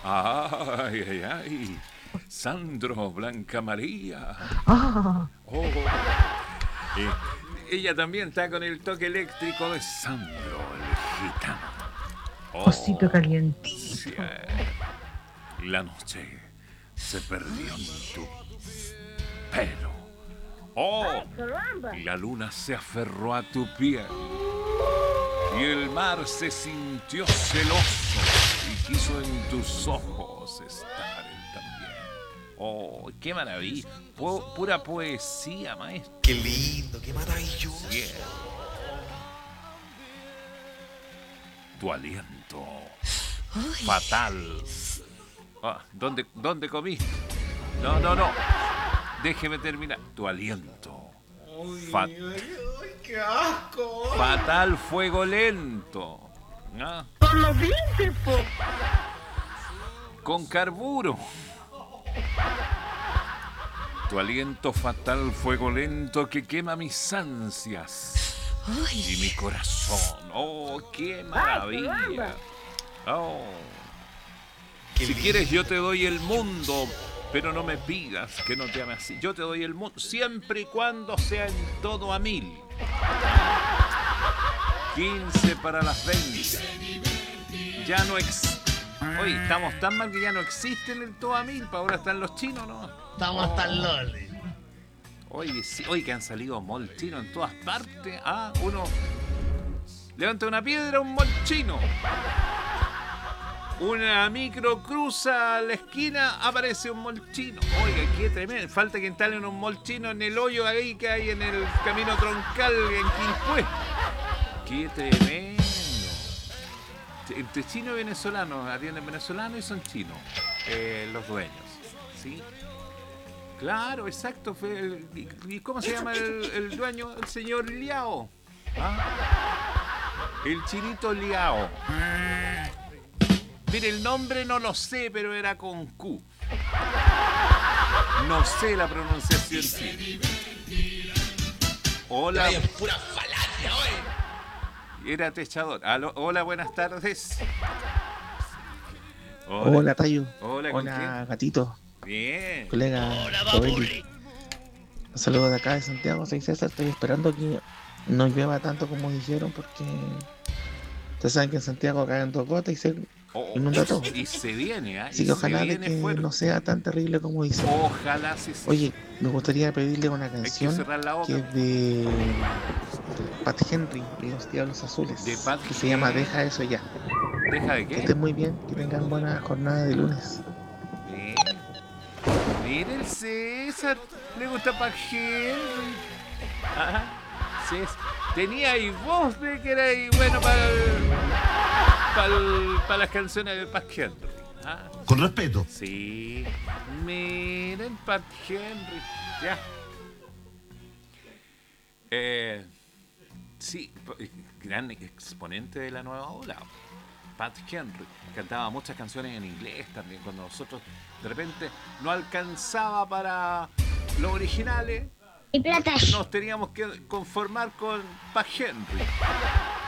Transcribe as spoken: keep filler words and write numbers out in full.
Ay, ay, ay. Sandro, Blanca María. Ah, Oh, eh, ella también está con el toque eléctrico de Sandro, el gitano. osito Oh, sí, calientito. eh, la noche se perdió en tu pelo. Oh, la luna se aferró a tu piel. Y el mar se sintió celoso y quiso en tus ojos estar él también. Oh, qué maravilla. Pu- pura poesía, maestro. Qué lindo, qué maravilloso. Yeah. Tu aliento fatal. Ah, ¿dónde, ¿Dónde comiste? No, no, no. Déjeme terminar. Tu aliento. Fa- Ay, ay, qué asco. fatal fuego lento. ¿Ah? Por los dientes, po. Con carburo. Tu aliento fatal fuego lento que quema mis ansias y mi corazón. Oh, qué maravilla. Oh. Qué Si lindo. quieres yo te doy el mundo, pero no me pidas que no te ame así. Yo te doy el mundo siempre y cuando sea en todo a mil. quince para las veinte. Ya no ex... Oye, estamos tan mal que ya no existen el todo a mil. Para ahora están los chinos, ¿no? Estamos hasta el loli. Oye, sí, oye, que han salido mall chinos en todas partes. Ah, uno levanta una piedra, un mall chino. Una micro cruza la esquina, aparece un mall chino. Oiga, qué tremendo. Falta que instalen un mall chino en el hoyo ahí que hay en el camino troncal en Quilpué. Qué tremendo. Entre chino y venezolano, atienden venezolanos y son chinos, eh, los dueños. ¿Sí? Claro, exacto. Fue el- ¿Y cómo se llama el, el dueño? El señor Liao. ¿Ah? El chinito Liao. Mire, el nombre no lo sé, pero era con Q. No sé la pronunciación china. Hola. Ay, es pura falacia, oye. Era techador. Aló, hola, buenas tardes. Hola, Tayo. Hola, ¿con Hola, Gatito. Bien. Colega Hola, Joeli. Papurri. Un saludo de acá de Santiago, soy César. Estoy esperando que no llueva tanto como dijeron porque ustedes saben que en Santiago caen dos gotas y se Oh, inunda todo. y se viene, ¿eh? Así Y que se ojalá de viene que fuerte. no sea tan terrible como dicen. Ojalá sí, sí. Oye, me gustaría pedirle una Hay que canción cerrar la boca. que es de Pat Henry y los Diablos Azules, De Pat que se llama Henry. Deja Eso Ya. ¿Deja de Que qué? estén muy bien, que tengan buena jornada de lunes. Bien. Mira el César. Le gusta Pat Henry. Ajá. César. Tenía ahí voz de que era ahí bueno para el- para el- para las canciones de Pat Henry. Ah, Con respeto. sí. Miren, Pat Henry. Ya. Eh, sí, p- gran exponente de la nueva ola. Pat Henry. Cantaba muchas canciones en inglés también. Cuando nosotros de repente no alcanzaba para los originales, Y plata. nos teníamos que conformar con Pat Henry.